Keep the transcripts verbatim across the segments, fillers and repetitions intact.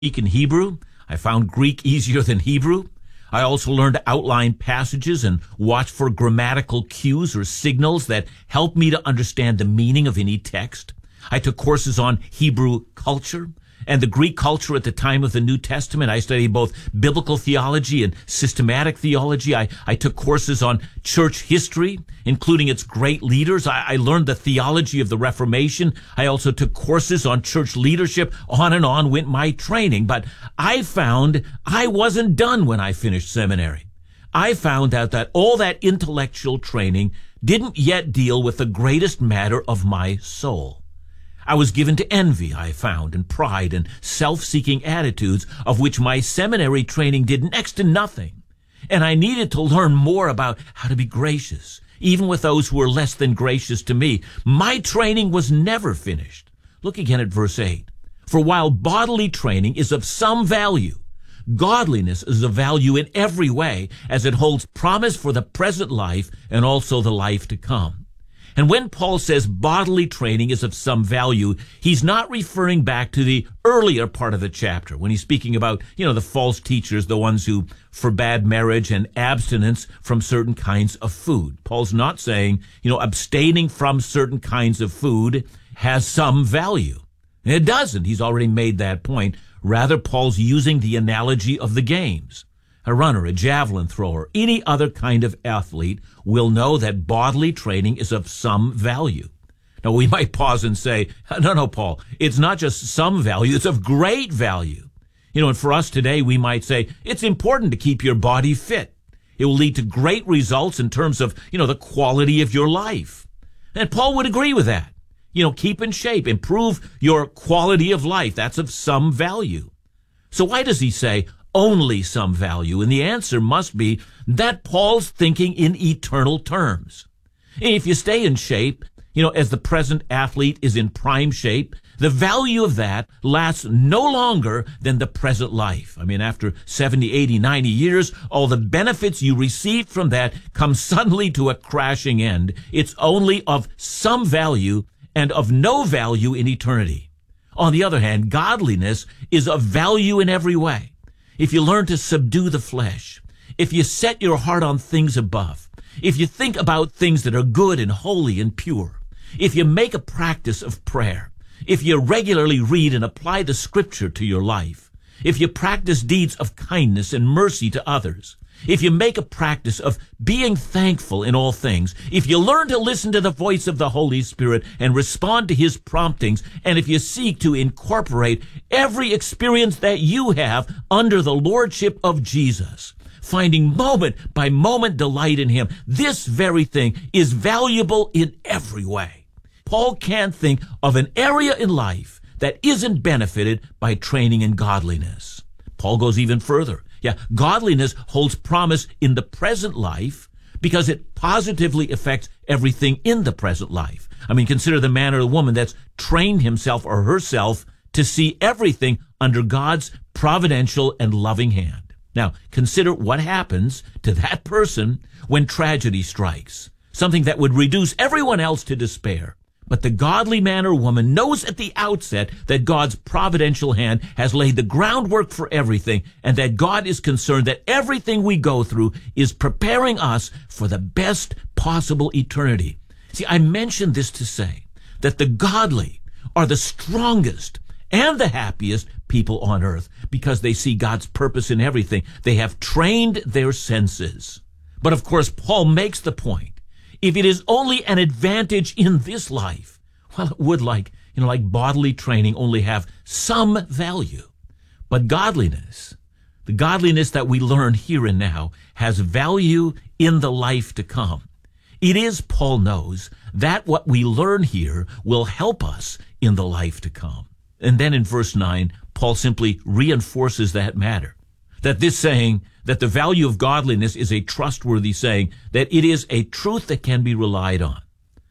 Greek and Hebrew. I found Greek easier than Hebrew. I also learned to outline passages and watch for grammatical cues or signals that help me to understand the meaning of any text. I took courses on Hebrew culture and the Greek culture at the time of the New Testament. I studied both biblical theology and systematic theology. I, I took courses on church history, including its great leaders. I, I learned the theology of the Reformation. I also took courses on church leadership. On and on went my training. But I found I wasn't done when I finished seminary. I found out that all that intellectual training didn't yet deal with the greatest matter of my soul. I was given to envy, I found, and pride and self-seeking attitudes of which my seminary training did next to nothing. And I needed to learn more about how to be gracious, even with those who were less than gracious to me. My training was never finished. Look again at verse eight. For while bodily training is of some value, godliness is of value in every way, as it holds promise for the present life and also the life to come. And when Paul says bodily training is of some value, he's not referring back to the earlier part of the chapter when he's speaking about, you know, the false teachers, the ones who forbade marriage and abstinence from certain kinds of food. Paul's not saying, you know, abstaining from certain kinds of food has some value. It doesn't. He's already made that point. Rather, Paul's using the analogy of the games. A runner, a javelin thrower, any other kind of athlete will know that bodily training is of some value. Now, we might pause and say, no, no, Paul, it's not just some value, it's of great value. You know, and for us today, we might say, it's important to keep your body fit. It will lead to great results in terms of, you know, the quality of your life. And Paul would agree with that. You know, keep in shape, improve your quality of life. That's of some value. So why does he say, only some value? And the answer must be that Paul's thinking in eternal terms. If you stay in shape, you know, as the present athlete is in prime shape, the value of that lasts no longer than the present life. I mean, after seventy, eighty, ninety years, all the benefits you received from that come suddenly to a crashing end. It's only of some value and of no value in eternity. On the other hand, godliness is of value in every way. If you learn to subdue the flesh, if you set your heart on things above, if you think about things that are good and holy and pure, if you make a practice of prayer, if you regularly read and apply the scripture to your life, if you practice deeds of kindness and mercy to others, if you make a practice of being thankful in all things, if you learn to listen to the voice of the Holy Spirit and respond to his promptings, and if you seek to incorporate every experience that you have under the lordship of Jesus, finding moment by moment delight in him, this very thing is valuable in every way. Paul can't think of an area in life that isn't benefited by training in godliness. Paul goes even further. Yeah, godliness holds promise in the present life because it positively affects everything in the present life. I mean, consider the man or the woman that's trained himself or herself to see everything under God's providential and loving hand. Now, consider what happens to that person when tragedy strikes, something that would reduce everyone else to despair. But the godly man or woman knows at the outset that God's providential hand has laid the groundwork for everything, and that God is concerned that everything we go through is preparing us for the best possible eternity. See, I mention this to say that the godly are the strongest and the happiest people on earth because they see God's purpose in everything. They have trained their senses. But of course, Paul makes the point. If it is only an advantage in this life, well, it would, like, you know, like bodily training, only have some value. But godliness, the godliness that we learn here and now, has value in the life to come. It is, Paul knows, that what we learn here will help us in the life to come. And then in verse nine, Paul simply reinforces that matter. That this saying, that the value of godliness is a trustworthy saying, that it is a truth that can be relied on.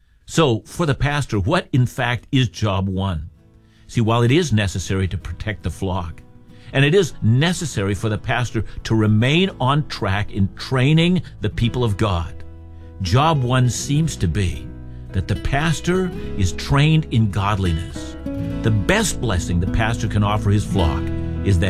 So, for the pastor, what in fact is job one? See, while it is necessary to protect the flock, and it is necessary for the pastor to remain on track in training the people of God, job one seems to be that the pastor is trained in godliness. The best blessing the pastor can offer his flock is that